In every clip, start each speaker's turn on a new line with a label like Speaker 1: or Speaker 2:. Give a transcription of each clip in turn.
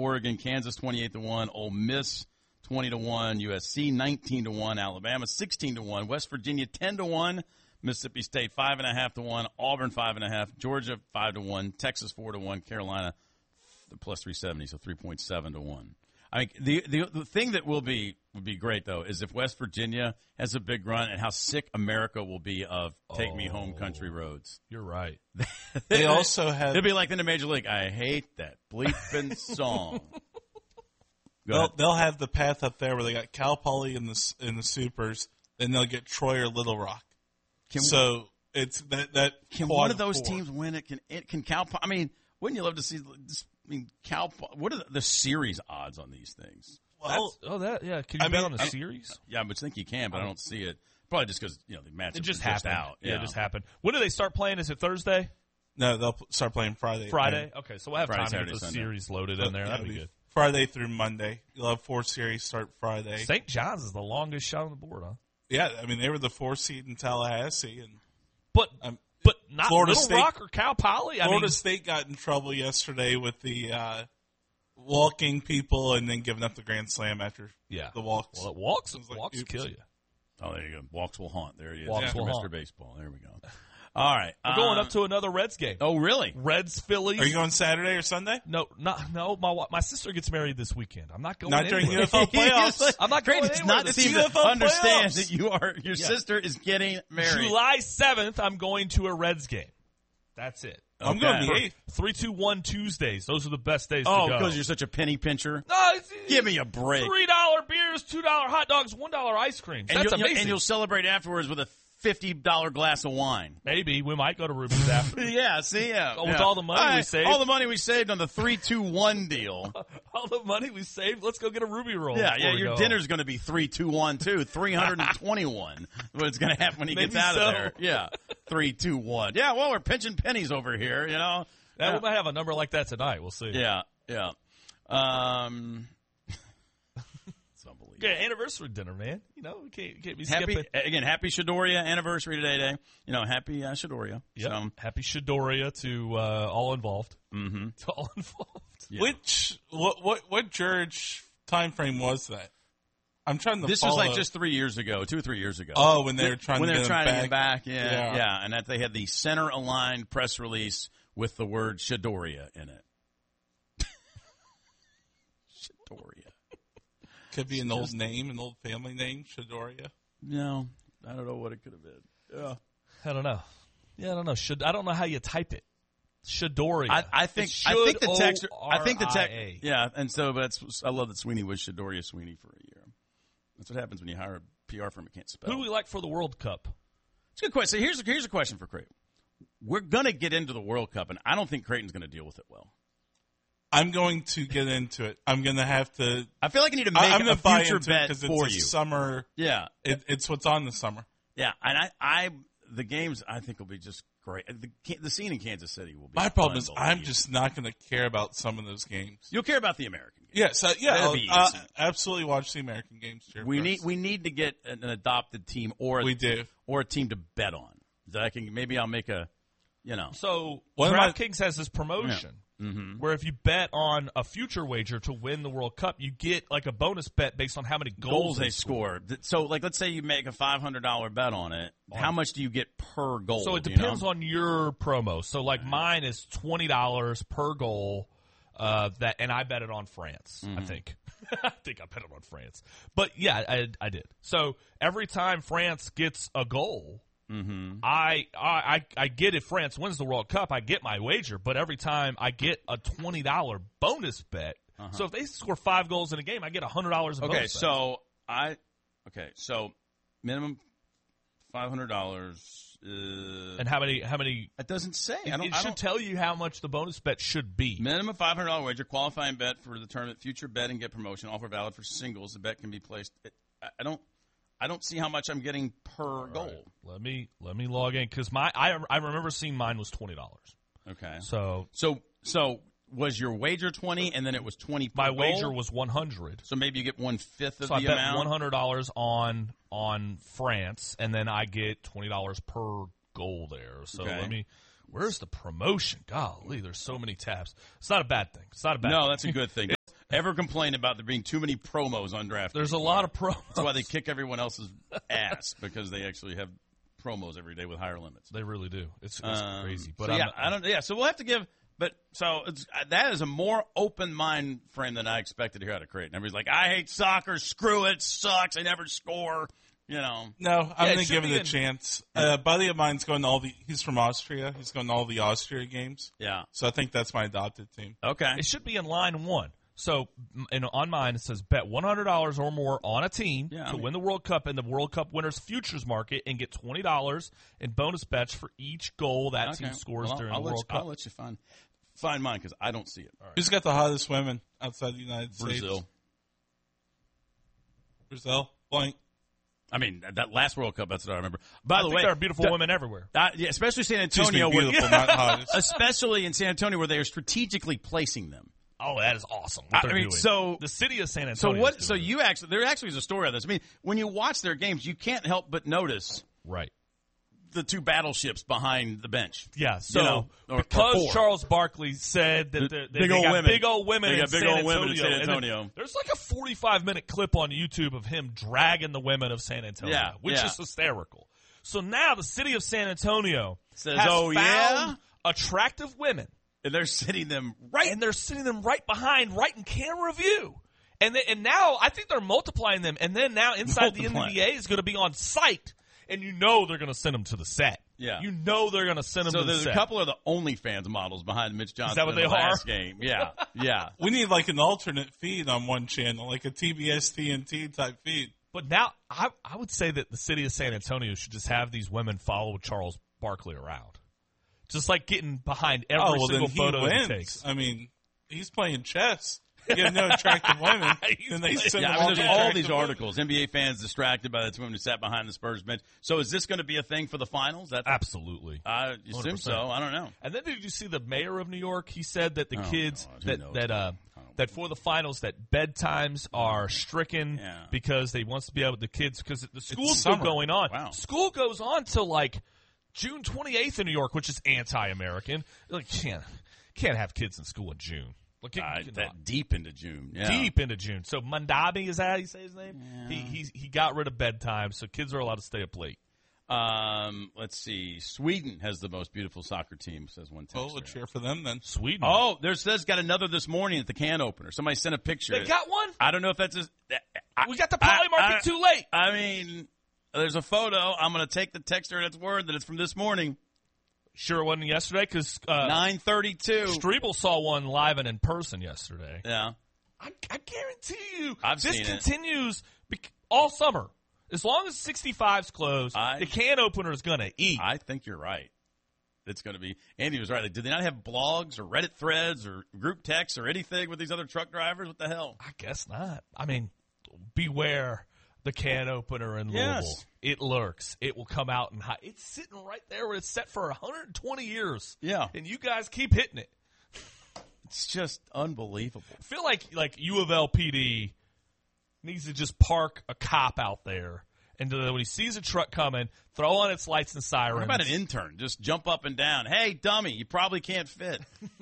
Speaker 1: Oregon, Kansas 28-1, Ole Miss 20-1, USC 19-1, Alabama 16-1, West Virginia 10-1, Mississippi State 5.5-1, Auburn 5.5, Georgia 5-1, Texas 4-1, Carolina plus 370, so 3.7-1. I mean, the thing that would be great though is if West Virginia has a big run, and how sick America will be of "Take Me Home, Country Roads."
Speaker 2: You're right.
Speaker 3: They also have.
Speaker 1: It'll be like in the Major League. I hate that bleeping song.
Speaker 3: They'll have the path up there where they got Cal Poly in the Supers, then they'll get Troy or Little Rock. It's that.
Speaker 1: Can one of those teams win it? Can Cal? I mean, wouldn't you love to see? Cal. What are the series odds on these things?
Speaker 3: Well,
Speaker 2: Can you bet on the series?
Speaker 1: Yeah, I would think you can, but I don't see it. Probably just because the match
Speaker 2: just
Speaker 1: happened
Speaker 2: out.
Speaker 1: Yeah,
Speaker 2: it just happened. When do they start playing? Is it Thursday?
Speaker 3: No, they'll start playing Friday.
Speaker 2: Friday. Okay, so we'll have
Speaker 1: Friday,
Speaker 2: time to
Speaker 1: Saturday,
Speaker 2: get the
Speaker 1: Sunday.
Speaker 2: series loaded in there. That'd be good.
Speaker 3: Friday through Monday. You'll have 4 series start Friday.
Speaker 2: St. John's is the longest shot on the board, huh?
Speaker 3: Yeah, I mean they were the 4 seed in Tallahassee, and
Speaker 2: but not
Speaker 3: Florida
Speaker 2: Little
Speaker 3: State,
Speaker 2: Rock or Cal Poly.
Speaker 3: Florida State got in trouble yesterday with the walking people and then giving up the grand slam after the walks.
Speaker 2: Well, walks
Speaker 3: oops.
Speaker 2: kill you.
Speaker 1: Oh, there you go. Walks will haunt. There he is.
Speaker 2: Walks will
Speaker 1: Mr.
Speaker 2: haunt.
Speaker 1: Baseball. There we go. All right.
Speaker 2: We're going up to another Reds game.
Speaker 1: Oh, really?
Speaker 2: Reds, Phillies.
Speaker 3: Are you going Saturday or Sunday?
Speaker 2: No. My sister gets married this weekend. I'm not going.
Speaker 3: Not during
Speaker 2: anywhere.
Speaker 3: NFL playoffs.
Speaker 2: I'm not
Speaker 1: Great.
Speaker 2: going
Speaker 1: It's
Speaker 2: anywhere.
Speaker 1: not
Speaker 2: This
Speaker 1: seem
Speaker 2: is
Speaker 1: to understand that your sister is getting married.
Speaker 2: July 7th. I'm going to a Reds game. That's it.
Speaker 3: I'm going the 8th.
Speaker 2: 3-2-1 Tuesdays. Those are the best days to
Speaker 1: Oh,
Speaker 2: go.
Speaker 1: because you're such a penny pincher?
Speaker 2: No,
Speaker 1: Give me a break.
Speaker 2: $3 beers, $2 hot dogs, $1 ice cream. That's amazing.
Speaker 1: And you'll celebrate afterwards with a $50 glass of wine.
Speaker 2: Maybe. We might go to Ruby's after.
Speaker 1: Yeah, see? Yeah.
Speaker 2: With all the money we saved.
Speaker 1: All the money we saved on the 3-2-1 deal.
Speaker 2: All the money we saved, let's go get a Ruby roll.
Speaker 1: Yeah, your dinner's going to be 3-2-1 too. 321. What it's going to happen when he gets out of there. Yeah. 3-2-1. Yeah, well, we're pinching pennies over here, you know.
Speaker 2: Yeah, we might have a number like that tonight. We'll see.
Speaker 1: Yeah. It's unbelievable.
Speaker 2: Okay, anniversary dinner, man. You know, we can't be skipping.
Speaker 1: Happy Shadoria anniversary today. You know, happy Shadoria.
Speaker 2: Yep.
Speaker 1: So.
Speaker 2: Happy Shadoria to all involved.
Speaker 1: Mm-hmm.
Speaker 2: To all involved.
Speaker 1: Yeah.
Speaker 3: What George time frame was that? I'm trying to.
Speaker 1: This
Speaker 3: follow.
Speaker 1: was like just 3 years ago, 2 or 3 years ago.
Speaker 3: Oh, when they were trying to get
Speaker 1: him back.
Speaker 3: Yeah.
Speaker 1: Yeah, and that they had the center aligned press release with the word Shadoria in it. Shadoria.
Speaker 3: Could be an old name, an old family name, Shadoria.
Speaker 1: No, I don't know what it could have been. Yeah,
Speaker 2: I don't know. Yeah, I don't know. I don't know how you type it. Shadoria.
Speaker 1: I think the text. Yeah, and so I love that Sweeney was Shadoria Sweeney for a year. That's what happens when you hire a PR firm that can't spell.
Speaker 2: Who do we like for the World Cup?
Speaker 1: It's a good question. So here's a question for Creighton. We're gonna get into the World Cup, and I don't think Creighton's gonna deal with it well.
Speaker 3: I'm going to get into it. I'm going to have to.
Speaker 1: I feel like I need to make a future bet for you.
Speaker 3: Summer.
Speaker 1: Yeah,
Speaker 3: it's what's on the summer.
Speaker 1: Yeah, and the games I think will be just great. The scene in Kansas City will be.
Speaker 3: My problem is I'm just not going to care about some of those games.
Speaker 1: You'll care about the American games.
Speaker 3: Yes, I'll absolutely watch the American games.
Speaker 1: We need to get an adopted team or a team to bet on. That I'll make a,
Speaker 2: So DraftKings has this promotion. Yeah. Mm-hmm. Where if you bet on a future wager to win the World Cup, you get like a bonus bet based on how many goals
Speaker 1: they score. So, like, let's say you make a $500 bet on it. How much do you get per goal?
Speaker 2: So it depends on your promo. So, like, mine is $20 per goal. And I bet it on France. Mm-hmm. I think I bet it on France. But yeah, I did. So every time France gets a goal. Mm-hmm. I get if France wins the World Cup, I get my wager, but every time I get a $20 bonus bet. Uh-huh. So if they score 5 goals in a game, I get $100 in bonus bet.
Speaker 1: So minimum $500.
Speaker 2: And how many?
Speaker 1: It doesn't say.
Speaker 2: It should tell you how much the bonus bet should be.
Speaker 1: Minimum $500 wager, qualifying bet for the tournament, future bet and get promotion, offer valid for singles. The bet can be placed. I don't see how much I'm getting per goal.
Speaker 2: Let me log in because I remember seeing mine was $20.
Speaker 1: Okay.
Speaker 2: So
Speaker 1: was your wager 20 and then it was 20 per
Speaker 2: my
Speaker 1: goal?
Speaker 2: wager was 100.
Speaker 1: So maybe you get 1/5 of
Speaker 2: the
Speaker 1: amount.
Speaker 2: So I bet $100 on France and then I get $20 per goal there. So where's the promotion? Golly, there's so many tabs. It's not a bad thing.
Speaker 1: No, that's a good thing. ever complain about there being too many promos on DraftKings.
Speaker 2: There's a lot of promos.
Speaker 1: That's why they kick everyone else's ass, because they actually have promos every day with higher limits.
Speaker 2: They really do. It's crazy. But
Speaker 1: so so we'll have to give. But so that is a more open mind frame than I expected to hear out of Creighton. Everybody's like, I hate soccer. Screw it. Sucks. I never score. You know.
Speaker 3: No, I'm going to give it a chance. A buddy of mine's going to he's from Austria. He's going to all the Austria games.
Speaker 1: Yeah.
Speaker 3: So I think that's my adopted team.
Speaker 1: Okay.
Speaker 2: It should be in line 1. So on mine, it says bet $100 or more on a team to win the World Cup in the World Cup winners futures market and get $20 in bonus bets for each goal that team scores during the World Cup.
Speaker 1: I'll let you find mine because I don't see it.
Speaker 3: Right. Who's got the hottest women outside the United States? Brazil. Blank.
Speaker 1: I mean, that last World Cup, that's what I remember. By the way,
Speaker 2: there are beautiful women everywhere.
Speaker 1: Yeah, especially San Antonio.
Speaker 3: Beautiful, not hottest.
Speaker 1: Especially in San Antonio where they are strategically placing them.
Speaker 2: Oh, that is awesome. What they're doing.
Speaker 1: So
Speaker 2: the city of San Antonio.
Speaker 1: There actually is a story of this. I mean, when you watch their games, you can't help but notice the 2 battleships behind the bench.
Speaker 2: Yeah. So because Charles Barkley said that they got big old women in San Antonio. There's like a 45-minute clip on YouTube of him dragging the women of San Antonio, which is hysterical. So now the city of San Antonio has found attractive women.
Speaker 1: And they're sitting them
Speaker 2: right behind, right in camera view. And now I think they're multiplying them. And then now inside the NBA is going to be on site. And you know they're going to send them to the set.
Speaker 1: Yeah.
Speaker 2: You know they're going to send them to the set.
Speaker 1: So there's a couple of the OnlyFans models behind Mitch Johnson.
Speaker 2: Is that what they
Speaker 1: last game. Yeah. Yeah.
Speaker 3: We need like an alternate feed on one channel, like a TBS TNT type feed.
Speaker 2: But now I would say that the city of San Antonio should just have these women follow Charles Barkley around. Just like getting behind every single photo he takes.
Speaker 3: I mean, he's playing chess. You have no attractive women. And they send
Speaker 1: there's all these articles. NBA fans distracted by the 2 women who sat behind the Spurs bench. So is this going to be a thing for the finals?
Speaker 2: Absolutely.
Speaker 1: I assume so. I don't know.
Speaker 2: And then did you see the mayor of New York? He said that the kids that for the finals that bedtimes are stricken because they wants to be able the kids because the school's still going on.
Speaker 1: Wow.
Speaker 2: School goes on till like June 28th in New York, which is anti-American. Like can't have kids in school in June.
Speaker 1: That deep into June. Yeah.
Speaker 2: Deep into June. So Mandabi, is that how you say his name? Yeah. He got rid of bedtime, so kids are allowed to stay up late.
Speaker 1: Let's see. Sweden has the most beautiful soccer team, says one text.
Speaker 3: Oh, let's cheer for them then.
Speaker 2: Sweden.
Speaker 1: Oh, there's got another this morning at the can opener. Somebody sent a picture.
Speaker 2: They got one?
Speaker 1: I don't know if that's
Speaker 2: we got the poly market too late.
Speaker 1: I mean, there's a photo. I'm going to take the texter at its word that it's from this morning.
Speaker 2: Sure it wasn't yesterday because
Speaker 1: 9:32.
Speaker 2: Strebel saw one live and in person yesterday.
Speaker 1: Yeah.
Speaker 2: I guarantee you
Speaker 1: this
Speaker 2: continues all summer. As long as 65's closed, the can opener is going to eat.
Speaker 1: I think you're right. It's going to be. Andy was right. Like, did they not have blogs or Reddit threads or group texts or anything with these other truck drivers? What the hell?
Speaker 2: I guess not. I mean, beware the can opener in Louisville. It lurks. It will come out and hide. It's sitting right there where it's set for 120 years.
Speaker 1: Yeah.
Speaker 2: And you guys keep hitting it.
Speaker 1: It's just unbelievable.
Speaker 2: I feel like U of L PD needs to just park a cop out there. And when he sees a truck coming, throw on its lights and sirens.
Speaker 1: What about an intern? Just jump up and down. Hey, dummy, you probably can't fit.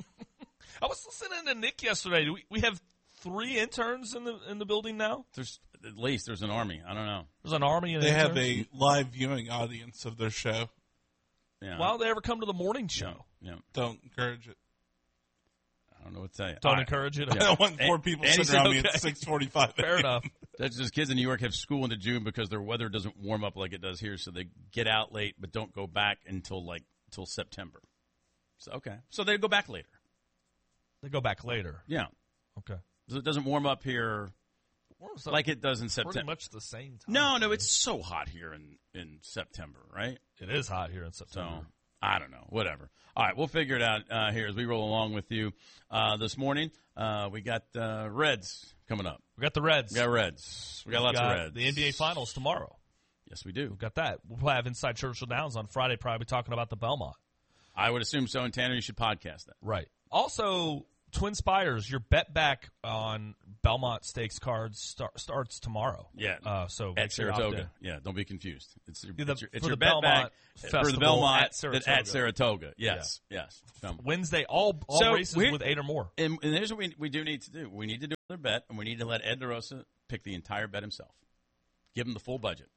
Speaker 2: I was listening to Nick yesterday. We have 3 interns in the building now?
Speaker 1: At least there's an army. I don't know.
Speaker 2: There's an army and
Speaker 3: they have a live viewing audience of their show.
Speaker 1: Yeah.
Speaker 2: Why don't they ever come to the morning show?
Speaker 1: Yeah.
Speaker 3: Don't encourage it.
Speaker 1: I don't know what to tell you.
Speaker 2: Don't encourage it?
Speaker 3: I don't want 4 people sitting around me at 6:45.
Speaker 2: Fair enough.
Speaker 1: That's just kids in New York have school into June because their weather doesn't warm up like it does here, so they get out late but don't go back until September. So okay. So they go back later.
Speaker 2: They go back later.
Speaker 1: Yeah.
Speaker 2: Okay.
Speaker 1: So it doesn't warm up here like it does in September.
Speaker 2: Pretty much the same time.
Speaker 1: No, it's so hot here in September, right?
Speaker 2: It is hot here in September.
Speaker 1: So, I don't know. Whatever. All right, we'll figure it out here as we roll along with you this morning. We got Reds coming up.
Speaker 2: We got the Reds.
Speaker 1: We got Reds. We got lots of Reds.
Speaker 2: The NBA Finals tomorrow.
Speaker 1: Yes, we do.
Speaker 2: We've got that. We'll have Inside Churchill Downs on Friday, probably talking about the Belmont.
Speaker 1: I would assume so, and Tanner, you should podcast that.
Speaker 2: Right. Also, Twin Spires, your bet back on Belmont Stakes cards starts tomorrow.
Speaker 1: Yeah.
Speaker 2: So
Speaker 1: at Saratoga. Yeah, don't be confused. It's your
Speaker 2: the
Speaker 1: bet bag for the Belmont
Speaker 2: at
Speaker 1: Saratoga. Yes, yes.
Speaker 2: Wednesday, all races with 8 or more.
Speaker 1: And here's what we do need to do. We need to do another bet, and we need to let Ed DeRosa pick the entire bet himself. Give him the full budget.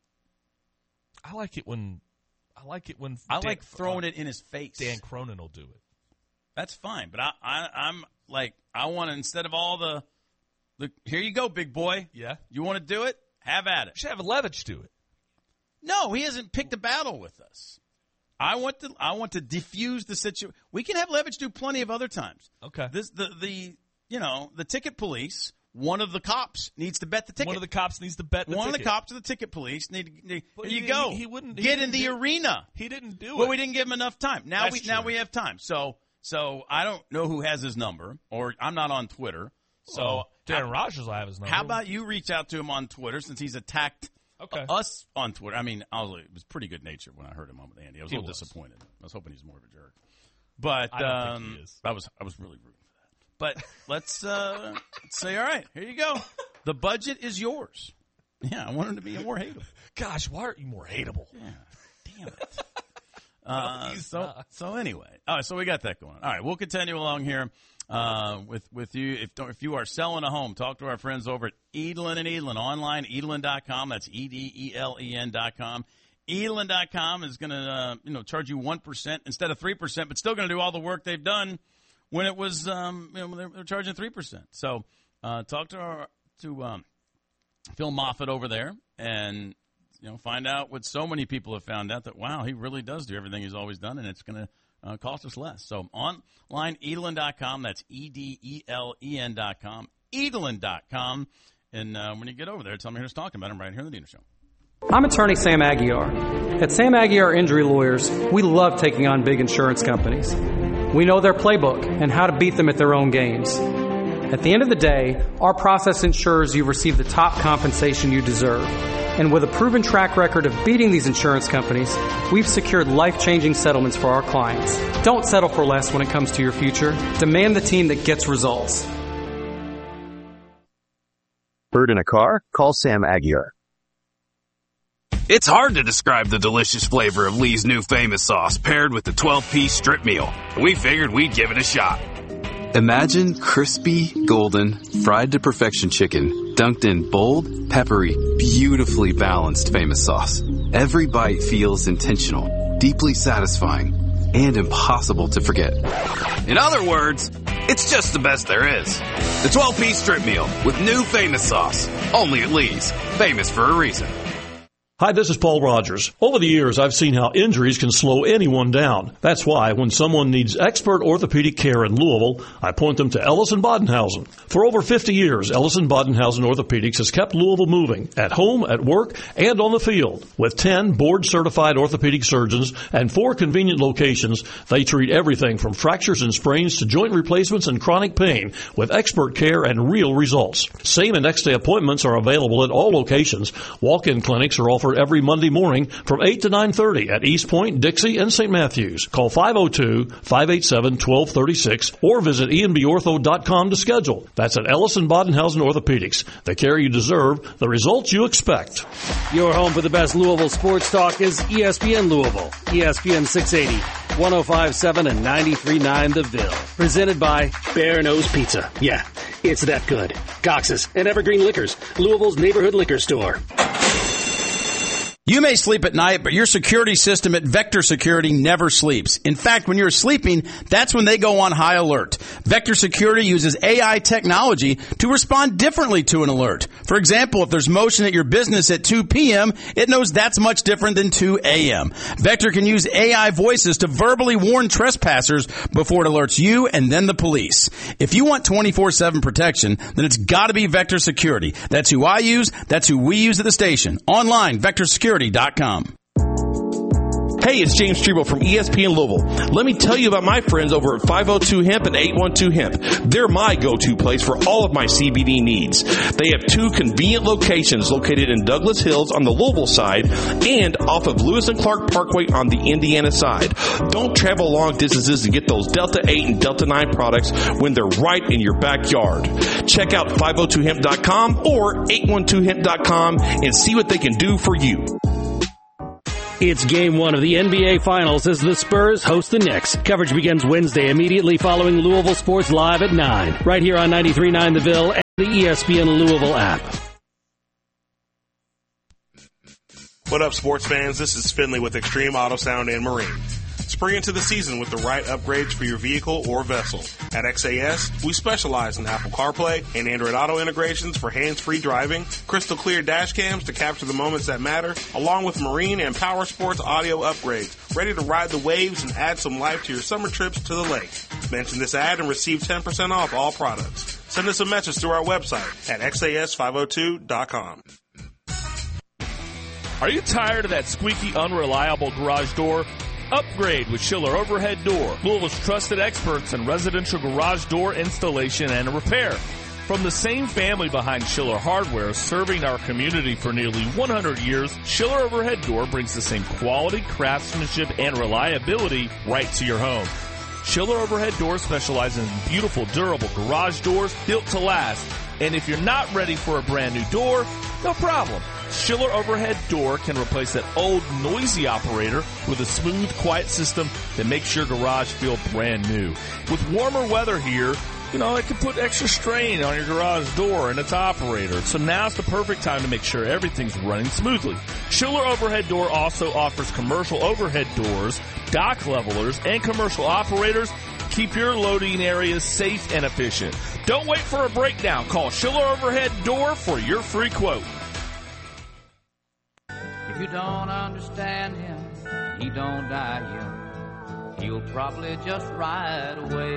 Speaker 2: I like it when
Speaker 1: like throwing it in his face.
Speaker 2: Dan Cronin will do it.
Speaker 1: That's fine, but I'm like, I want to, instead of all the here you go, big boy.
Speaker 2: Yeah.
Speaker 1: You want to do it? Have at it.
Speaker 2: You should have Levitch do it.
Speaker 1: No, he hasn't picked a battle with us. I want to diffuse the situation. We can have Levitch do plenty of other times.
Speaker 2: Okay.
Speaker 1: The ticket police. One of the cops needs to bet the ticket.
Speaker 2: One of the cops needs to bet the ticket.
Speaker 1: One of the cops of the ticket police here you go.
Speaker 2: He wouldn't
Speaker 1: get in the arena.
Speaker 2: He didn't do it.
Speaker 1: Well, we didn't give him enough time. Now
Speaker 2: That's
Speaker 1: we have time. So I don't know who has his number, or I'm not on Twitter. So
Speaker 2: Darren Rogers will have his number.
Speaker 1: How about you reach out to him on Twitter, since he's attacked us on Twitter? I mean, it was pretty good natured when I heard him on with Andy. I was a little disappointed. I was hoping he was more of a jerk. But
Speaker 2: I don't think he is.
Speaker 1: I was really rooting for that. But let's say, all right, here you go. The budget is yours. Yeah, I want him to be more hateable.
Speaker 2: Gosh, why aren't you more hateable?
Speaker 1: Yeah, damn it. So anyway, all right. So we got that going. All right, we'll continue along here with you. If you are selling a home, talk to our friends over at Edelen and Edelen online. Edelen.com. That's EDELEN.com. Edelen.com is going to charge you 1% instead of 3%, but still going to do all the work they've done when it was they're charging 3%. So talk to Phil Moffitt over there and find out what so many people have found out, that wow, he really does do everything he's always done, and it's going to cost us less. So online, Edelen.com. That's EDELEN.com. Edelen.com. And when you get over there, tell me who's talking about him right here on the Dino Show.
Speaker 4: I'm attorney Sam Aguiar. At Sam Aguiar Injury Lawyers, we love taking on big insurance companies. We know their playbook and how to beat them at their own games. At the end of the day, our process ensures you receive the top compensation you deserve. And with a proven track record of beating these insurance companies, we've secured life-changing settlements for our clients. Don't settle for less when it comes to your future. Demand the team that gets results.
Speaker 5: Bird in a car? Call Sam Aguiar.
Speaker 6: It's hard to describe the delicious flavor of Lee's new famous sauce paired with the 12-piece strip meal. We figured we'd give it a shot.
Speaker 7: Imagine crispy, golden, fried to perfection chicken dunked in bold, peppery, beautifully balanced famous sauce. Every bite feels intentional, deeply satisfying, and impossible to forget.
Speaker 6: In other words, it's just the best there is. The 12-piece strip meal with new famous sauce. Only at Lee's. Famous for a reason.
Speaker 8: Hi, this is Paul Rogers. Over the years, I've seen how injuries can slow anyone down. That's why when someone needs expert orthopedic care in Louisville, I point them to Ellison Bodenhausen. For over 50 years, Ellison Bodenhausen Orthopedics has kept Louisville moving, at home, at work, and on the field. With 10 board-certified orthopedic surgeons and 4 convenient locations, they treat everything from fractures and sprains to joint replacements and chronic pain with expert care and real results. Same and next-day appointments are available at all locations. Walk-in clinics are offered every Monday morning from 8 to 9:30 at East Point, Dixie, and St. Matthews. Call 502-587-1236 or visit enbortho.com to schedule. That's at Ellison Bodenhausen Orthopedics. The care you deserve, the results you expect.
Speaker 9: Your home for the best Louisville sports talk is ESPN Louisville. ESPN 680, 105.7 and 93.9 The Ville. Presented by
Speaker 10: Bear Nose Pizza. Yeah, it's that good. Cox's and Evergreen Liquors, Louisville's neighborhood liquor store.
Speaker 1: You may sleep at night, but your security system at Vector Security never sleeps. In fact, when you're sleeping, that's when they go on high alert. Vector Security uses AI technology to respond differently to an alert. For example, if there's motion at your business at 2 p.m., it knows that's much different than 2 a.m. Vector can use AI voices to verbally warn trespassers before it alerts you and then the police. If you want 24/7 protection, then it's got to be Vector Security. That's who I use. That's who we use at the station. Online, VectorSecurity.com.
Speaker 11: Hey, it's James Strebel from ESPN Louisville. Let me tell you about my friends over at 502 Hemp and 812 Hemp. They're my go-to place for all of my CBD needs. They have 2 convenient locations located in Douglas Hills on the Louisville side and off of Lewis and Clark Parkway on the Indiana side. Don't travel long distances to get those Delta 8 and Delta 9 products when they're right in your backyard. Check out 502hemp.com or 812hemp.com and see what they can do for you.
Speaker 9: It's Game 1 of the NBA Finals as the Spurs host the Knicks. Coverage begins Wednesday immediately following Louisville Sports Live at 9, right here on 93.9 The Ville and the ESPN Louisville app.
Speaker 12: What up, sports fans? This is Finley with Extreme Auto Sound and Marine. Spring into the season with the right upgrades for your vehicle or vessel. At XAS, we specialize in Apple CarPlay and Android Auto integrations for hands-free driving, crystal clear dash cams to capture the moments that matter, along with marine and power sports audio upgrades, ready to ride the waves and add some life to your summer trips to the lake. Mention this ad and receive 10% off all products. Send us a message through our website at xas502.com.
Speaker 2: Are you tired of that squeaky, unreliable garage door? Upgrade with Schiller Overhead Door, Louisville's trusted experts in residential garage door installation and repair. From the same family behind Schiller Hardware, serving our community for nearly 100 years, Schiller Overhead Door brings the same quality, craftsmanship, and reliability right to your home. Schiller Overhead Door specializes in beautiful, durable garage doors built to last. And if you're not ready for a brand new door, no problem. Schiller Overhead Door can replace that old, noisy operator with a smooth, quiet system that makes your garage feel brand new. With warmer weather here, it can put extra strain on your garage door and its operator. So now's the perfect time to make sure everything's running smoothly. Schiller Overhead Door also offers commercial overhead doors, dock levelers, and commercial operators. Keep your loading areas safe and efficient. Don't wait for a breakdown. Call Schiller Overhead Door for your free quote.
Speaker 13: If you don't understand him, he don't die young. He'll probably just ride away.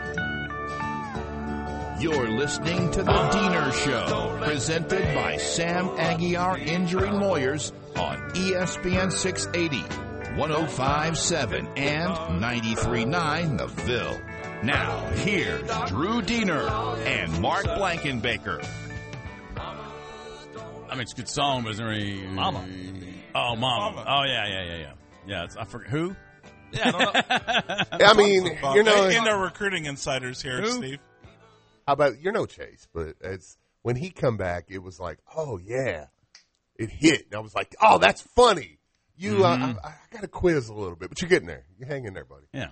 Speaker 14: You're listening to The Diener Show, presented by Sam Aguiar Injury Lawyers on ESPN 680, 105.7, and 93.9 The Ville. Now, here's Drew Diener and Mark Blankenbaker.
Speaker 1: I mean, it's a good song, but isn't there any...
Speaker 2: Mama.
Speaker 1: Oh, Mama. Oh, yeah. Yeah, I forget. Who?
Speaker 2: Yeah, I don't know.
Speaker 15: I mean,
Speaker 3: in our recruiting insiders here,
Speaker 15: Who?
Speaker 3: Steve.
Speaker 15: How about, Chase, but when he come back, it was like, oh, yeah, it hit. And I was like, oh, that's funny. I got to quiz a little bit, but you're getting there. You're hanging there, buddy.
Speaker 1: Yeah.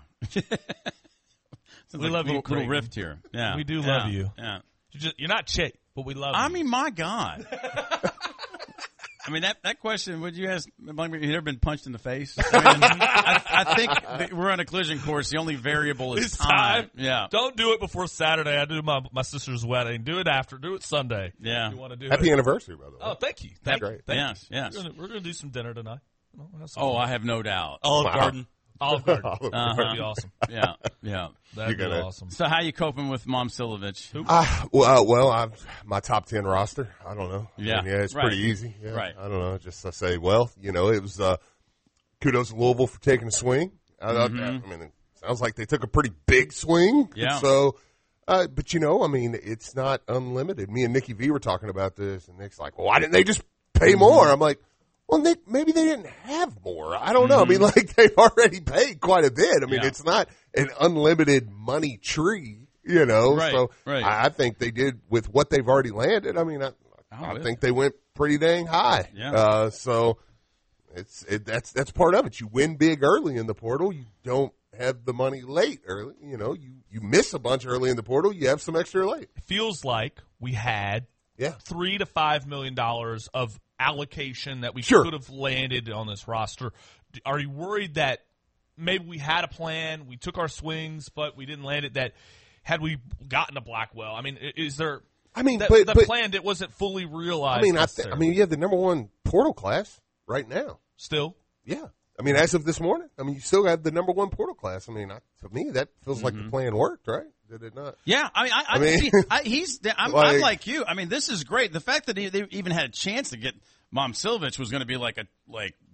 Speaker 2: We love you, Craig.
Speaker 1: Little rift here. Yeah.
Speaker 2: We do love you.
Speaker 1: Yeah.
Speaker 2: You're not Chase, but we love you.
Speaker 1: I mean, my God. I mean, that question, would you ask, have you ever been punched in the face? I mean, I think that we're on a collision course. The only variable is time. Yeah.
Speaker 2: Don't do it before Saturday. I do my sister's wedding. Do it after. Do it Sunday.
Speaker 1: Yeah.
Speaker 2: If you want to do
Speaker 15: Happy anniversary, by the way.
Speaker 2: Oh, thank you.
Speaker 15: That's great.
Speaker 1: Yes.
Speaker 2: We're going to do some dinner tonight.
Speaker 1: I have no doubt.
Speaker 3: Olive Garden.
Speaker 2: Olive Garden. That'd be awesome.
Speaker 1: Yeah.
Speaker 2: That'd be awesome.
Speaker 1: So how you coping with Mom Silovich?
Speaker 15: My top 10 roster. I don't know.
Speaker 1: Yeah.
Speaker 15: It's pretty easy. Yeah,
Speaker 1: right.
Speaker 15: I don't know. I say, it was kudos to Louisville for taking a swing. I mean, it sounds like they took a pretty big swing.
Speaker 1: Yeah.
Speaker 15: So, but it's not unlimited. Me and Nikki V were talking about this, and Nick's like, well, why didn't they just pay more? I'm like, well, Nick, maybe they didn't have more. I don't know. I mean, they've already paid quite a bit. I mean, it's not an unlimited money tree,
Speaker 1: Right,
Speaker 15: so
Speaker 1: right.
Speaker 15: I think they did with what they've already landed. I mean, I think they went pretty dang high.
Speaker 1: Yeah.
Speaker 15: So that's part of it. You win big early in the portal. You don't have the money late early. You miss a bunch early in the portal. You have some extra late.
Speaker 2: It feels like we had $3 to $5 million of allocation that we could have landed on this roster. Are you worried that maybe we had a plan, we took our swings, but we didn't land it, that had we gotten a Blackwell? I mean, is there the plan that wasn't fully realized?
Speaker 15: I mean, you have the number one portal class right now.
Speaker 2: Still?
Speaker 15: Yeah. I mean, as of this morning, you still have the number one portal class. I mean, to me, that feels like the plan worked, right? Did it not?
Speaker 1: Yeah, I'm like you. I mean, this is great. The fact that they even had a chance to get Mom Silovich was going to be like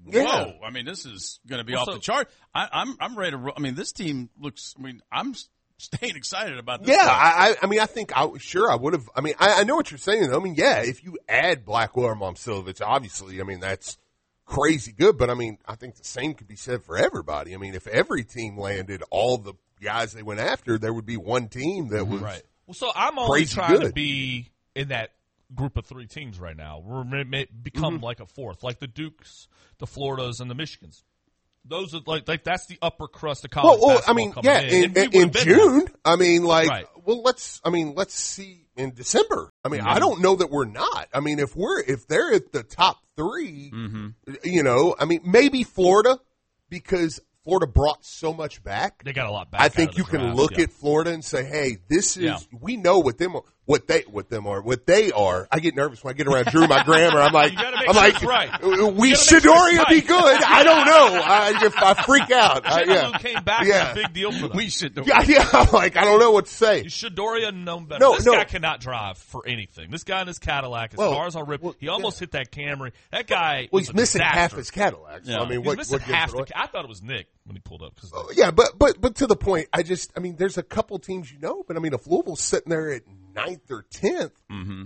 Speaker 1: whoa. I mean, this is going to be off the chart. I'm ready to. I mean, this team looks. I mean, I'm staying excited about this.
Speaker 15: Yeah, I mean, I think I would have. I mean, I know what you're saying, though. I mean, yeah, if you add Blackwell or Momcilovic, obviously, I mean, that's crazy good. But I mean, I think the same could be said for everybody. I mean, if every team landed all the guys they went after, there would be one team that was
Speaker 2: right. Well, so I'm only trying
Speaker 15: good.
Speaker 2: to be in that group of 3 teams right now. We're become like a fourth, like the Dukes, the Floridas, and the Michigans. Those are like that's the upper crust of college basketball.
Speaker 15: I mean,
Speaker 2: coming
Speaker 15: yeah, in June. I mean, like,
Speaker 2: right.
Speaker 15: well, let's see in December. I mean, I don't know that we're not. I mean, if they're at the top 3, you know, I mean, maybe Florida, because Florida brought so much back.
Speaker 2: They got a lot back.
Speaker 15: I think you can look at Florida and say, "Hey, this is we know what they are." I get nervous when I get around Drew, my grammar. I'm like, we Shaddoria be good. I don't know. If I freak out,
Speaker 2: came back. Was a big deal for them.
Speaker 1: We should.
Speaker 15: Yeah. I'm like, I don't know what to say.
Speaker 2: Shaddoria known better. This guy cannot drive for anything. This guy in his Cadillac, his cars all ripped. He almost hit that Camry. That guy.
Speaker 15: Well, he's missing half his Cadillac. So, I mean,
Speaker 2: he's missing half. I thought it was Nick when he pulled up.
Speaker 15: But to the point, I mean, there's a couple teams but I mean, if Louisville's sitting there at 9th or 10th, who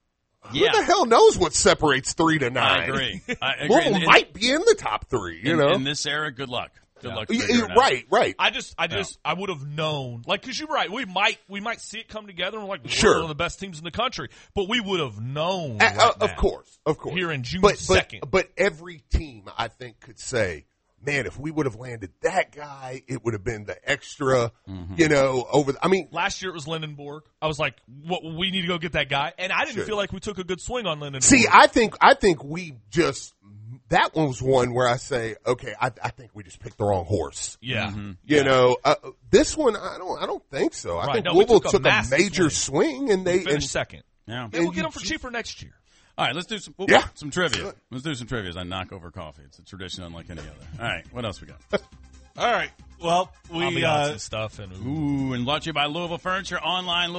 Speaker 15: the hell knows what separates 3 to 9?
Speaker 1: I agree.
Speaker 15: Louisville might be in the top 3. You know,
Speaker 1: in this era, good luck. Good luck.
Speaker 15: Right.
Speaker 2: I would have known, like, because you're right. We might see it come together and we're like,
Speaker 15: sure,
Speaker 2: we're one of the best teams in the country, but we would have known.
Speaker 15: Of course.
Speaker 2: Here in June 2nd.
Speaker 15: But every team, I think, could say, man, if we would have landed that guy, it would have been the extra, you know, over. I mean,
Speaker 2: last year it was Lindenborg. I was like, we need to go get that guy, and I didn't feel like we took a good swing on Lindenborg.
Speaker 15: See, I think we just that one was one where I say, okay, I think we just picked the wrong horse.
Speaker 2: Yeah,
Speaker 15: you know, this one I don't think so. I think Louisville took a major swing, and they
Speaker 2: finished second.
Speaker 1: Yeah,
Speaker 2: maybe we'll get them for cheaper next year.
Speaker 1: All right, let's do some trivia. Let's do some trivia as I knock over coffee. It's a tradition unlike any other. All right, what else we got?
Speaker 3: All right, well, we
Speaker 2: stuff and
Speaker 1: and brought to you by Louisville Furniture online,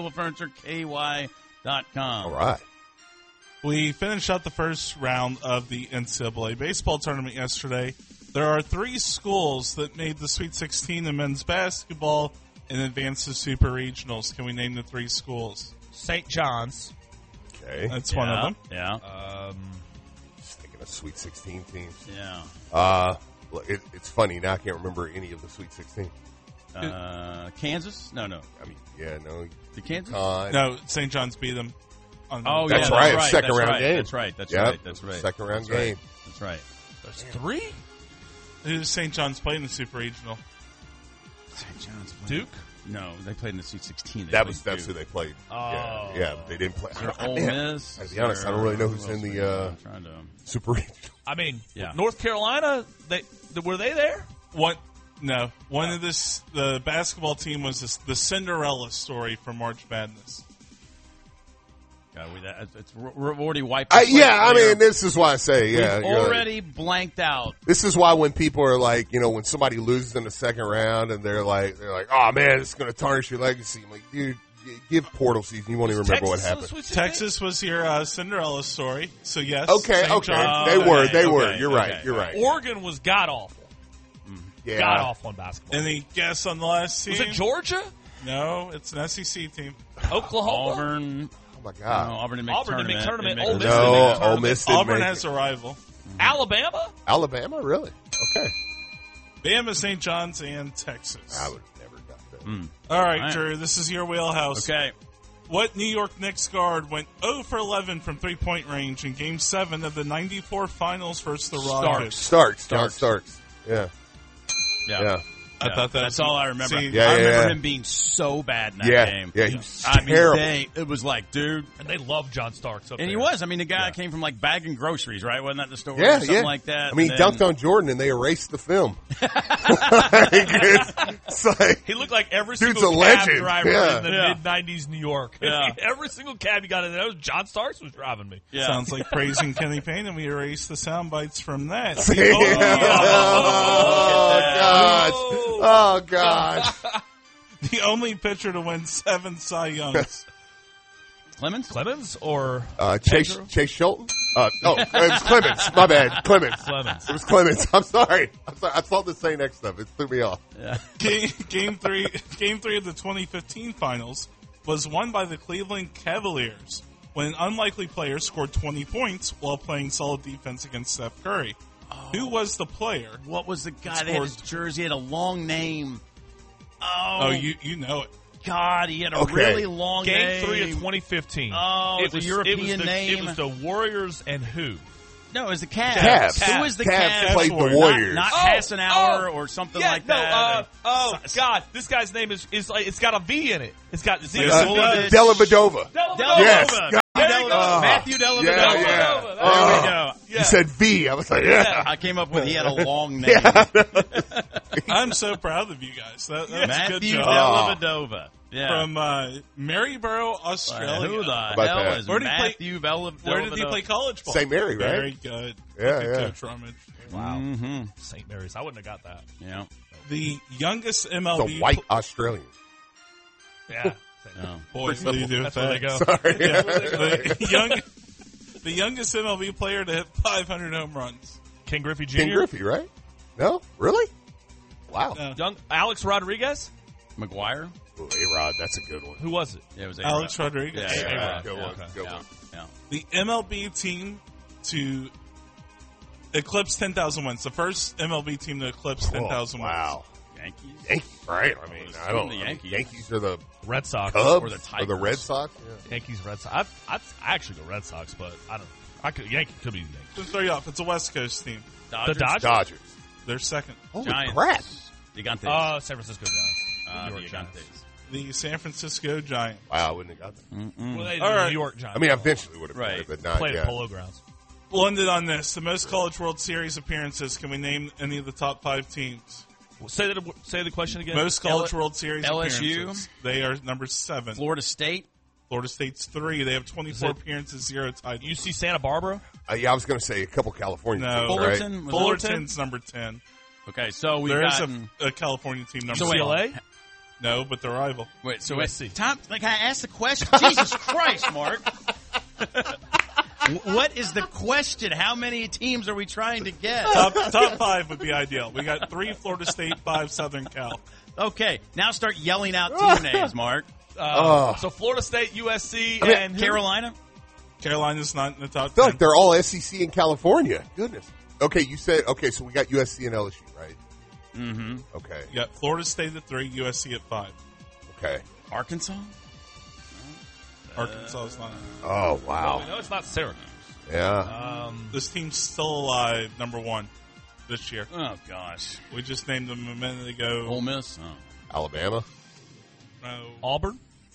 Speaker 1: LouisvilleFurnitureKY.com.
Speaker 15: All right,
Speaker 3: we finished out the first round of the NCAA baseball tournament yesterday. There are 3 schools that made the Sweet 16 in men's basketball and advanced to Super Regionals. Can we name the 3 schools?
Speaker 2: St. John's.
Speaker 15: Okay.
Speaker 3: That's one of them.
Speaker 1: Yeah.
Speaker 15: Just thinking of Sweet 16 teams.
Speaker 1: Yeah.
Speaker 15: It's funny now. I can't remember any of the Sweet 16.
Speaker 1: Kansas? No.
Speaker 15: I mean, no.
Speaker 1: The Kansas?
Speaker 3: No, St. John's beat them.
Speaker 15: That's right. Second round game.
Speaker 1: That's right.
Speaker 15: Second round game.
Speaker 1: That's right.
Speaker 2: There's 3.
Speaker 3: Who does St. John's play in the Super Regional?
Speaker 1: St. John's
Speaker 2: Duke.
Speaker 1: No, they played in the Sweet 16.
Speaker 15: That's who they played.
Speaker 2: Oh.
Speaker 15: Yeah, they didn't play.
Speaker 1: Ole Miss.
Speaker 15: To be honest, I don't really know who's in the Super Regional.
Speaker 2: I mean, North Carolina. Were they there?
Speaker 3: What? No. One of the basketball team was the Cinderella story from March Madness.
Speaker 1: We're already wiped.
Speaker 15: I mean, this is why I say,
Speaker 1: we've already blanked out.
Speaker 15: This is why when people are like, you know, when somebody loses in the second round and they're like, oh man, it's going to tarnish your legacy. I'm like, dude, give portal season. You won't even remember what happened.
Speaker 3: Texas was your Cinderella story. So yes.
Speaker 15: Okay. They were. You're right.
Speaker 2: Oregon was god awful.
Speaker 15: Yeah.
Speaker 2: God awful on basketball.
Speaker 3: Any guess on the last team?
Speaker 2: Was it Georgia?
Speaker 3: No, it's an SEC team.
Speaker 2: Oklahoma.
Speaker 1: Auburn.
Speaker 15: Oh my God!
Speaker 1: No, Auburn didn't make
Speaker 2: tournament.
Speaker 1: Ole Miss
Speaker 15: Ole Miss didn't
Speaker 3: Auburn
Speaker 15: make
Speaker 3: has a rival.
Speaker 2: Alabama,
Speaker 15: really? Okay.
Speaker 3: Bama, St. John's, and Texas.
Speaker 15: I would have never got that.
Speaker 3: All right, Drew, this is your wheelhouse.
Speaker 1: Okay.
Speaker 3: What New York Knicks guard went 0 for 11 from three-point range in Game 7 of the '94 Finals versus the Rockets?
Speaker 15: Starks. Yeah.
Speaker 3: I thought
Speaker 1: that's all I remember.
Speaker 3: I
Speaker 1: remember him being so bad in that game.
Speaker 15: Yeah, he was terrible.
Speaker 1: It was like, dude.
Speaker 2: And they love John Starks up there.
Speaker 1: And he was. I mean, the guy came from, like, bagging groceries, right? Wasn't that the story?
Speaker 15: Yeah,
Speaker 1: or something like that.
Speaker 15: I mean, he dunked on Jordan, and they erased the film. It's like,
Speaker 2: he looked like every
Speaker 15: dude's
Speaker 2: single
Speaker 15: a
Speaker 2: cab
Speaker 15: legend.
Speaker 2: driver in the mid-'90s New York.
Speaker 1: Yeah.
Speaker 2: Every single cab you got in there, John Starks was driving me.
Speaker 1: Yeah.
Speaker 3: Sounds like praising Kenny Payne, and we erased the sound bites from that.
Speaker 15: Oh, God.
Speaker 3: The only pitcher to win 7 Cy Youngs.
Speaker 2: Clemens or
Speaker 15: Chase Shelton? It was Clemens. My bad. Clemens. It was Clemens. I'm sorry. I saw the say next stuff. It threw me off.
Speaker 1: Yeah.
Speaker 3: Game three of the 2015 finals was won by the Cleveland Cavaliers when an unlikely player scored 20 points while playing solid defense against Steph Curry. Who was the player?
Speaker 1: What was the guy that had his jersey? Had a long name.
Speaker 3: You know it.
Speaker 1: God, he had a really long
Speaker 2: name. Game 3 of 2015.
Speaker 1: It was a European name.
Speaker 2: It was the Warriors and who?
Speaker 1: No, it was the Cavs.
Speaker 15: Cavs.
Speaker 1: Who was the
Speaker 15: Cavs?
Speaker 1: Cavs?
Speaker 15: Played the Warriors.
Speaker 1: Not Hassenauer or something like that.
Speaker 2: God, this guy's name is like it's got a V in it. It's got Z.
Speaker 15: Dellavedova.
Speaker 1: Yes.
Speaker 15: Matthew
Speaker 1: Dellavedova.
Speaker 15: Yeah.
Speaker 1: There we go.
Speaker 15: You said V. I was like, yeah.
Speaker 1: I came up with he had a long name.
Speaker 3: I'm so proud of you guys. That was a good
Speaker 1: Matthew
Speaker 3: job.
Speaker 1: Dellavedova. Yeah.
Speaker 3: From Maryborough, Australia.
Speaker 1: Who the hell is Matthew Dellavedova?
Speaker 3: Where did he play college ball?
Speaker 15: St. Mary, right?
Speaker 3: Very good.
Speaker 15: Yeah.
Speaker 3: Coach Rummage.
Speaker 2: Wow.
Speaker 1: Mm-hmm.
Speaker 2: St. Mary's. I wouldn't have got that.
Speaker 1: Yeah.
Speaker 3: The youngest MLB.
Speaker 15: It's a white Australian.
Speaker 2: Yeah.
Speaker 3: Boys, what do you do with
Speaker 2: That's where they
Speaker 3: that?
Speaker 2: go.
Speaker 3: Sorry. The youngest MLB player to hit 500 home runs.
Speaker 2: King Griffey Jr.
Speaker 15: King Griffey, right? No? Really? Wow.
Speaker 2: Young Alex Rodriguez?
Speaker 1: McGuire?
Speaker 15: Oh, A-Rod, that's a good one.
Speaker 2: Who was it?
Speaker 1: Yeah, it was
Speaker 3: Alex Rodriguez.
Speaker 1: Yeah,
Speaker 15: Good one.
Speaker 1: Yeah.
Speaker 3: The MLB team to eclipse 10,000 wins. The first MLB team to eclipse 10,000 wins.
Speaker 15: Wow.
Speaker 1: Yankees,
Speaker 15: right? I mean, I don't
Speaker 1: the
Speaker 15: know.
Speaker 1: Yankees.
Speaker 15: Yankees are the
Speaker 2: Red Sox
Speaker 15: Cubs
Speaker 1: or the Tigers.
Speaker 15: or the Red Sox. Yeah.
Speaker 2: Yankees, Red Sox. I actually go Red Sox, but I don't. Yankee could be the Yankees.
Speaker 3: Just throw you off. It's a West Coast team.
Speaker 2: The Dodgers.
Speaker 15: Dodgers.
Speaker 3: They're second.
Speaker 15: Holy
Speaker 1: Giants.
Speaker 15: crap!
Speaker 1: Gigantes.
Speaker 2: San Francisco Giants.
Speaker 1: New York
Speaker 2: Giants.
Speaker 1: Giants.
Speaker 3: The San Francisco Giants.
Speaker 15: Wow, I wouldn't have got that.
Speaker 2: Well, they
Speaker 3: All right.
Speaker 2: New York Giants.
Speaker 15: I mean, I eventually would have
Speaker 1: Right.
Speaker 15: played it, but not
Speaker 2: played
Speaker 15: yet.
Speaker 2: at Polo Grounds.
Speaker 3: We'll end it on this. The most College World Series appearances. Can we name any of the top 5 teams?
Speaker 2: Say the question again.
Speaker 3: Most College World Series
Speaker 1: LSU.
Speaker 3: appearances. They are number 7.
Speaker 1: Florida State.
Speaker 3: Florida State's 3. They have 24 appearances, 0 titles.
Speaker 2: UC Santa Barbara?
Speaker 15: Yeah, I was going to say a couple California
Speaker 3: No.
Speaker 15: teams,
Speaker 1: Fullerton.
Speaker 15: right?
Speaker 1: Was
Speaker 3: Fullerton's number 10.
Speaker 1: Okay, so we've
Speaker 3: There is
Speaker 1: gotten.
Speaker 3: a California team number
Speaker 1: So wait,
Speaker 3: 12. No, but they're rival.
Speaker 1: Wait, so
Speaker 2: USC.
Speaker 1: Tom, like I asked the question. Jesus Christ, Mark. What is the question? How many teams are we trying to get?
Speaker 3: Top 5 would be ideal. We got 3 Florida State, 5 Southern Cal.
Speaker 1: Okay, now start yelling out team names, Mark.
Speaker 2: So Florida State, USC, and who?
Speaker 1: Carolina.
Speaker 3: Carolina's not in the top
Speaker 15: I feel
Speaker 3: 10.
Speaker 15: like they're all SEC in California. Goodness. Okay, you said, so we got USC and LSU, right?
Speaker 1: Mm-hmm.
Speaker 15: Okay.
Speaker 3: You got Florida State at 3, USC at 5.
Speaker 15: Okay.
Speaker 1: Arkansas.
Speaker 3: Arkansas is not.
Speaker 15: Oh, wow.
Speaker 2: No, it's not Syracuse.
Speaker 15: Yeah.
Speaker 3: This team's still alive, number 1 this year.
Speaker 1: Oh gosh,
Speaker 3: We just named them a minute ago.
Speaker 1: Ole Miss. Oh.
Speaker 15: Alabama.
Speaker 3: No.
Speaker 2: Auburn?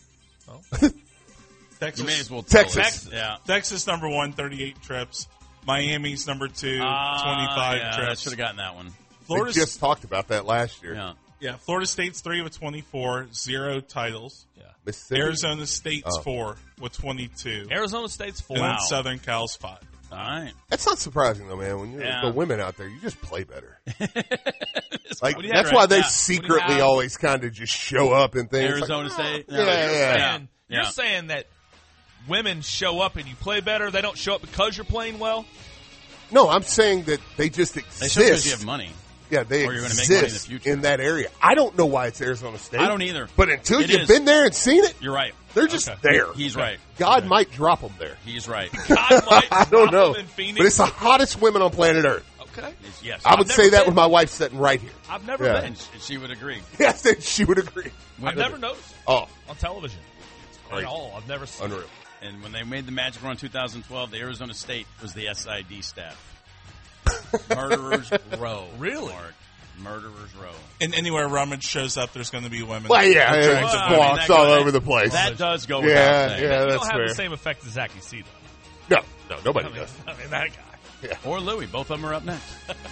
Speaker 3: Texas.
Speaker 1: You may as well tell us.
Speaker 15: Texas.
Speaker 1: Yeah.
Speaker 3: Texas number 1, 38 trips. Miami's number 2, 25
Speaker 1: I
Speaker 3: trips.
Speaker 1: should have gotten that one.
Speaker 15: We just talked about that last year.
Speaker 1: Yeah.
Speaker 3: Yeah, Florida State's 3 with 24, 0 titles.
Speaker 2: Yeah.
Speaker 15: Mississippi.
Speaker 3: Arizona State's 4 with 22.
Speaker 2: Arizona State's 4.
Speaker 3: And then
Speaker 1: Wow.
Speaker 3: Southern Cal's 5.
Speaker 1: All right.
Speaker 15: That's not surprising, though, man. When you're
Speaker 1: Yeah.
Speaker 15: the women out there, you just play better.
Speaker 1: What do you
Speaker 15: That's
Speaker 1: have
Speaker 15: why
Speaker 1: right
Speaker 15: they
Speaker 1: now?
Speaker 15: secretly always kind of just show up and things.
Speaker 1: Arizona State.
Speaker 15: Yeah.
Speaker 2: You're saying that women show up and you play better. They don't show up because you're playing well.
Speaker 15: No, I'm saying that they just exist.
Speaker 1: They show because you have money.
Speaker 15: Yeah, they
Speaker 1: Or you're gonna make money in the
Speaker 15: exist
Speaker 1: future.
Speaker 15: in that area. I don't know why it's Arizona State.
Speaker 1: I don't either.
Speaker 15: But until
Speaker 1: It
Speaker 15: you've
Speaker 1: is.
Speaker 15: been there and seen it,
Speaker 1: You're right.
Speaker 15: they're just there.
Speaker 1: He's right.
Speaker 15: God might drop them there.
Speaker 1: He's right.
Speaker 2: God might
Speaker 15: I don't
Speaker 2: drop
Speaker 15: know.
Speaker 2: them in Phoenix.
Speaker 15: But it's the hottest women on planet Earth.
Speaker 2: Okay.
Speaker 1: Yes.
Speaker 15: I would
Speaker 2: I've
Speaker 15: say
Speaker 2: never
Speaker 15: that
Speaker 2: been.
Speaker 15: with my wife sitting right here.
Speaker 2: I've never
Speaker 15: Yeah.
Speaker 2: been.
Speaker 1: And she would agree.
Speaker 15: Yes, she would agree.
Speaker 2: I've never noticed
Speaker 15: Oh,
Speaker 2: on television at
Speaker 15: Crazy.
Speaker 2: all. I've never seen
Speaker 15: unreal.
Speaker 1: And when they made the Magic Run 2012, the Arizona State was the SID staff. Murderers Row.
Speaker 2: Really?
Speaker 1: Mark. Murderers Row.
Speaker 3: And anywhere Rummage shows up, there's going to be women.
Speaker 15: Well, yeah,
Speaker 3: Attractive
Speaker 15: it's
Speaker 3: women.
Speaker 15: blocks all over the place.
Speaker 1: That does go
Speaker 15: Yeah,
Speaker 1: without saying.
Speaker 15: yeah,
Speaker 2: You
Speaker 15: that's
Speaker 2: don't have
Speaker 15: fair.
Speaker 2: the same effect as Zachy C,
Speaker 15: No, nobody
Speaker 2: though.
Speaker 15: does.
Speaker 2: I mean, that guy.
Speaker 1: Or Louis. Both of them are up next.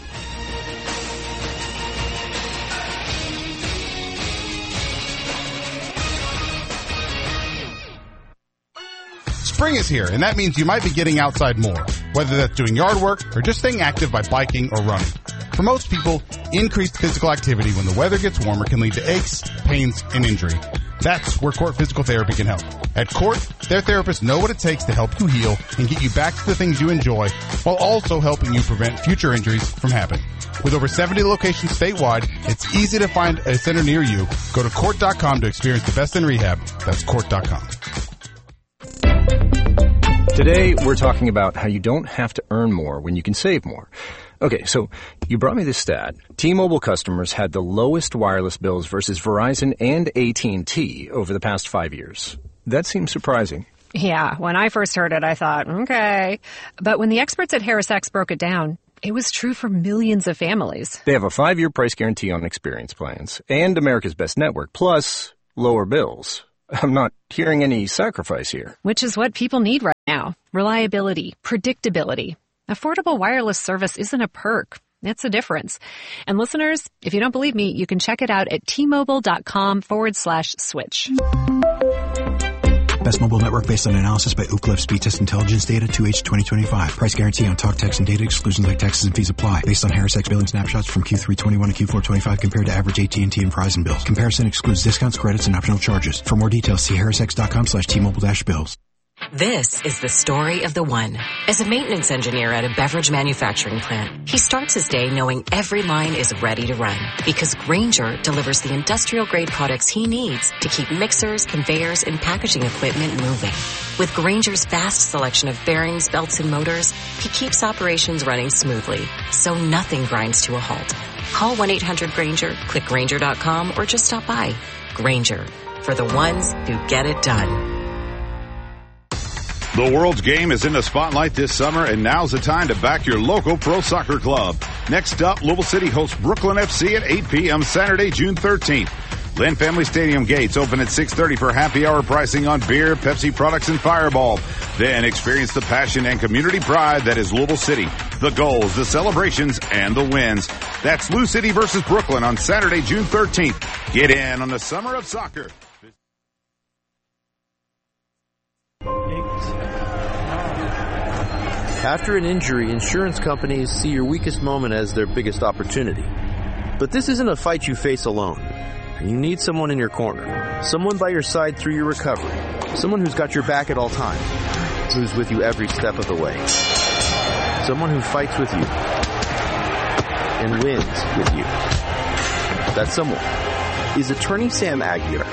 Speaker 16: Spring is here, and that means you might be getting outside more, whether that's doing yard work or just staying active by biking or running. For most people, increased physical activity when the weather gets warmer can lead to aches, pains, and injury. That's where Court Physical Therapy can help. At Court, their therapists know what it takes to help you heal and get you back to the things you enjoy while also helping you prevent future injuries from happening. With over 70 locations statewide, it's easy to find a center near you. Go to Court.com to experience the best in rehab. That's Court.com.
Speaker 5: Today, we're talking about how you don't have to earn more when you can save more. Okay, so you brought me this stat. T-Mobile customers had the lowest wireless bills versus Verizon and AT&T over the past 5 years. That seems surprising.
Speaker 17: Yeah, when I first heard it, I thought, okay. But when the experts at HarrisX broke it down, it was true for millions of families.
Speaker 5: They have a 5-year price guarantee on experience plans and America's Best Network, plus lower bills. I'm not hearing any sacrifice here.
Speaker 17: Which is what people need right now. Reliability, predictability. Affordable wireless service isn't a perk. It's a difference. And listeners, if you don't believe me, you can check it out at T-Mobile.com/switch.
Speaker 18: Best mobile network based on analysis by Ookla of speed test intelligence data 2H 2025. Price guarantee on talk, text, and data. Exclusions like taxes and fees apply. Based on HarrisX billing snapshots from Q3 21 to Q4 25 compared to average AT&T and Verizon bills. Comparison excludes discounts, credits, and optional charges. For more details, see harrisx.com/T-Mobile-bills.
Speaker 19: This is the story of the one. As a maintenance engineer at a beverage manufacturing plant, he starts his day knowing every line is ready to run because Grainger delivers the industrial-grade products he needs to keep mixers, conveyors, and packaging equipment moving. With Grainger's vast selection of bearings, belts, and motors, he keeps operations running smoothly, so nothing grinds to a halt. Call 1-800-GRAINGER, click Grainger.com, or just stop by. Grainger, for the ones who get it done.
Speaker 20: The World's Game is in the spotlight this summer, and now's the time to back your local pro soccer club. Next up, Louisville City hosts Brooklyn FC at 8 p.m. Saturday, June 13th. Lynn Family Stadium gates open at 6:30 for happy hour pricing on beer, Pepsi products, and Fireball. Then experience the passion and community pride that is Louisville City. The goals, the celebrations, and the wins. That's Lou City versus Brooklyn on Saturday, June 13th. Get in on the summer of soccer.
Speaker 21: After an injury, insurance companies see your weakest moment as their biggest opportunity. But this isn't a fight you face alone. You need someone in your corner, someone by your side through your recovery, someone who's got your back at all times, who's with you every step of the way, someone who fights with you and wins with you. That someone is attorney Sam Aguiar.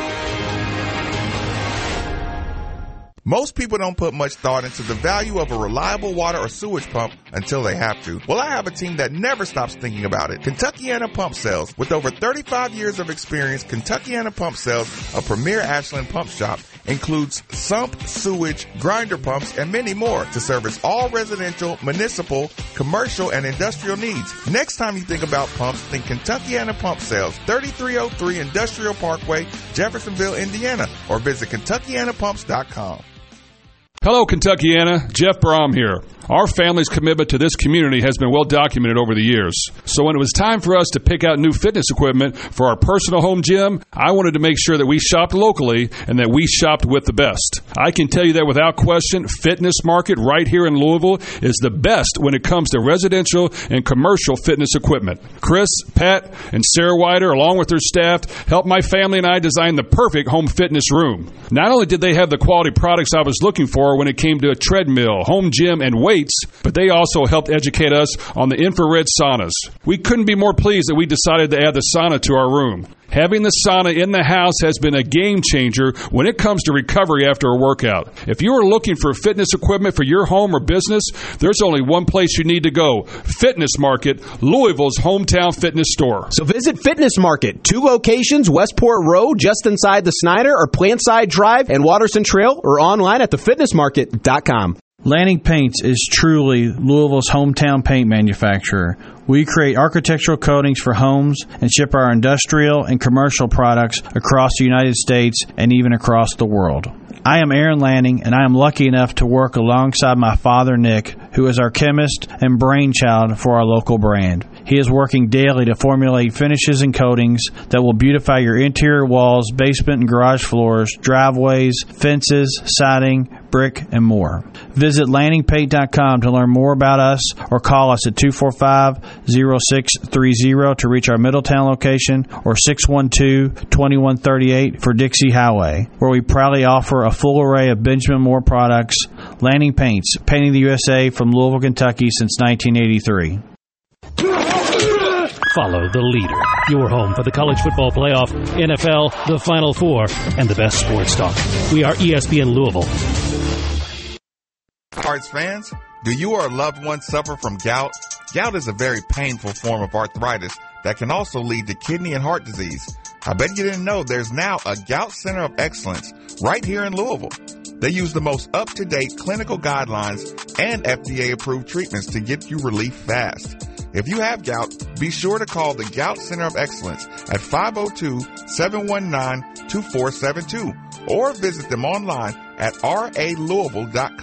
Speaker 22: Most people don't put much thought into the value of a reliable water or sewage pump until they have to. Well, I have a team that never stops thinking about it. Kentuckiana Pump Sales. With over 35 years of experience, Kentuckiana Pump Sales, a premier Ashland pump shop, includes sump, sewage, grinder pumps, and many more to service all residential, municipal, commercial, and industrial needs. Next time you think about pumps, think Kentuckiana Pump Sales, 3303 Industrial Parkway, Jeffersonville, Indiana, or visit KentuckianaPumps.com.
Speaker 23: Hello, Kentuckiana. Jeff Brom here. Our family's commitment to this community has been well documented over the years. So when it was time for us to pick out new fitness equipment for our personal home gym, I wanted to make sure that we shopped locally and that we shopped with the best. I can tell you that without question, Fitness Market right here in Louisville is the best when it comes to residential and commercial fitness equipment. Chris, Pat, and Sarah Wider, along with their staff, helped my family and I design the perfect home fitness room. Not only did they have the quality products I was looking for when it came to a treadmill, home gym, and weights, but they also helped educate us on the infrared saunas. We couldn't be more pleased that we decided to add the sauna to our room. Having the sauna in the house has been a game changer when it comes to recovery after a workout. If you are looking for fitness equipment for your home or business, there's only one place you need to go. Fitness Market, Louisville's hometown fitness store.
Speaker 24: So visit Fitness Market, 2 locations, Westport Road, just inside the Snyder, or Plantside Drive and Watterson Trail, or online at thefitnessmarket.com.
Speaker 25: Lanning Paints is truly Louisville's hometown paint manufacturer. We create architectural coatings for homes and ship our industrial and commercial products across the United States and even across the world. I am Aaron Lanning, and I am lucky enough to work alongside my father, Nick, who is our chemist and brainchild for our local brand. He is working daily to formulate finishes and coatings that will beautify your interior walls, basement and garage floors, driveways, fences, siding, brick, and more. Visit LanningPaint.com to learn more about us or call us at 245-0630 to reach our Middletown location or 612-2138 for Dixie Highway, where we proudly offer a full array of Benjamin Moore products. Lanning Paints, painting the USA from Louisville, Kentucky since 1983.
Speaker 9: Follow the leader. Your home for the college football playoff, NFL, the Final Four, and the best sports talk. We are ESPN Louisville.
Speaker 22: Arts fans, do you or a loved one suffer from gout? Gout is a very painful form of arthritis that can also lead to kidney and heart disease. I bet you didn't know there's now a Gout Center of Excellence right here in Louisville. They use the most up-to-date clinical guidelines and FDA-approved treatments to get you relief fast. If you have gout, be sure to call the Gout Center of Excellence at 502-719-2472 or visit them online at ralouisville.com.